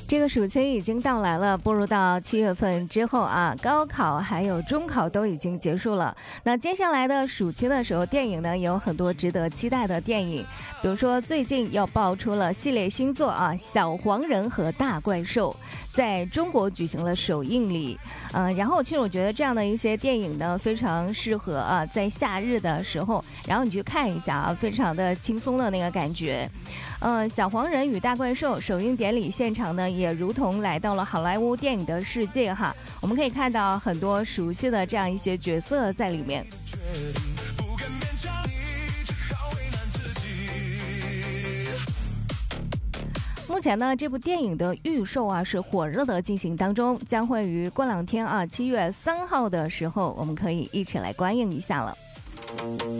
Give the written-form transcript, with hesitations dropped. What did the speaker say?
这个暑期已经到来了，步入到7月份之后啊，高考还有中考都已经结束了。那接下来的暑期的时候，电影呢也有很多值得期待的电影，比如说最近又爆出了系列新作啊，《小黄人》和《大怪兽》。在中国举行了首映礼，然后其实我觉得这样的一些电影呢，非常适合啊，在夏日的时候，然后你去看一下啊，非常的轻松的那个感觉。小黄人与大怪兽首映典礼现场呢，也如同来到了好莱坞电影的世界哈，我们可以看到很多熟悉的这样一些角色在里面。目前呢，这部电影的预售啊是火热的进行当中，将会于过两天啊，7月3号的时候，我们可以一起来观映一下了。